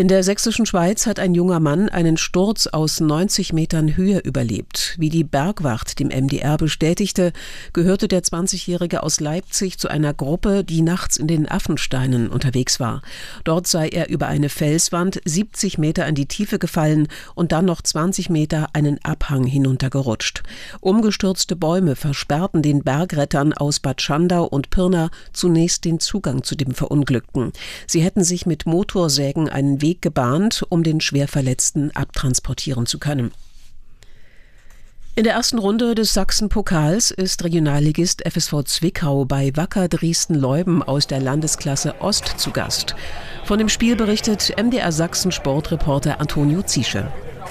In der sächsischen Schweiz hat ein junger Mann einen Sturz aus 90 Metern Höhe überlebt. Wie die Bergwacht dem MDR bestätigte, gehörte der 20-Jährige aus Leipzig zu einer Gruppe, die nachts in den Affensteinen unterwegs war. Dort sei er über eine Felswand 70 Meter in die Tiefe gefallen und dann noch 20 Meter einen Abhang hinuntergerutscht. Umgestürzte Bäume versperrten den Bergrettern aus Bad Schandau und Pirna zunächst den Zugang zu dem Verunglückten. Sie hätten sich mit Motorsägen einen Weg gebahnt, um den Schwerverletzten abtransportieren zu können. In der ersten Runde des Sachsen-Pokals ist Regionalligist FSV Zwickau bei Wacker Dresden-Leubben aus der Landesklasse Ost zu Gast. Von dem Spiel berichtet MDR Sachsen Sportreporter Antonio Ziesche.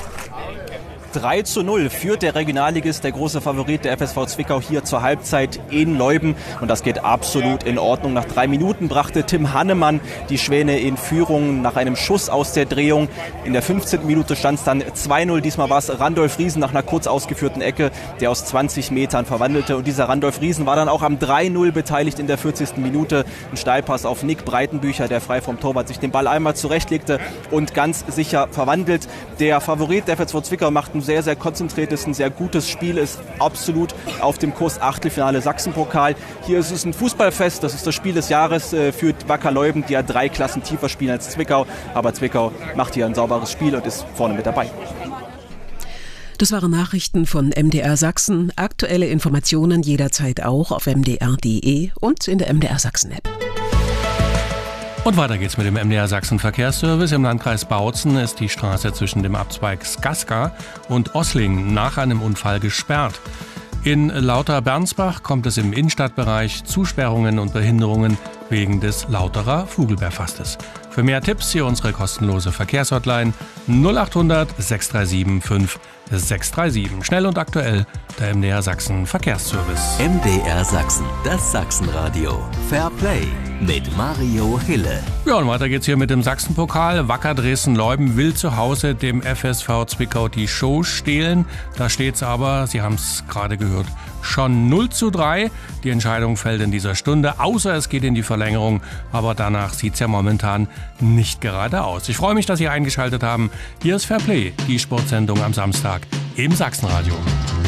3:0 führt der Regionalligist, der große Favorit der FSV Zwickau, hier zur Halbzeit in Leubben. Und das geht absolut in Ordnung. Nach 3 Minuten brachte Tim Hannemann die Schwäne in Führung nach einem Schuss aus der Drehung. In der 15. Minute stand es dann 2:0. Diesmal war es Randolph Riesen nach einer kurz ausgeführten Ecke, der aus 20 Metern verwandelte. Und dieser Randolph Riesen war dann auch am 3:0 beteiligt in der 40. Minute. Ein Steilpass auf Nick Breitenbücher, der frei vom Torwart sich den Ball einmal zurechtlegte und ganz sicher verwandelt. Der Favorit der FSV Zwickau macht ein sehr, sehr konzentriertes, ein sehr gutes Spiel, ist absolut auf dem Kurs Achtelfinale Sachsenpokal. Hier ist es ein Fußballfest, das ist das Spiel des Jahres für Wacker Leubben, die ja 3 Klassen tiefer spielen als Zwickau. Aber Zwickau macht hier ein sauberes Spiel und ist vorne mit dabei. Das waren Nachrichten von MDR Sachsen. Aktuelle Informationen jederzeit auch auf mdr.de und in der MDR Sachsen App. Und weiter geht's mit dem MDR Sachsen Verkehrsservice. Im Landkreis Bautzen ist die Straße zwischen dem Abzweig Skaska und Ossling nach einem Unfall gesperrt. In Lauter-Bernsbach kommt es im Innenstadtbereich zu Sperrungen und Behinderungen wegen des Lauterer Vogelbeerfastes. Für mehr Tipps hier unsere kostenlose Verkehrshotline 0800 637 5637. Schnell und aktuell der MDR Sachsen Verkehrsservice. MDR Sachsen, das Sachsenradio. Fair Play mit Mario Hille. Ja, und weiter geht's hier mit dem Sachsenpokal. Wacker Dresden-Leubben will zu Hause dem FSV Zwickau die Show stehlen. Da steht's aber, Sie haben es gerade gehört, schon 0:3. Die Entscheidung fällt in dieser Stunde, außer es geht in die Verlängerung. Aber danach sieht's ja momentan nicht gerade aus. Ich freue mich, dass Sie eingeschaltet haben. Hier ist Fair Play, die Sportsendung am Samstag im Sachsenradio.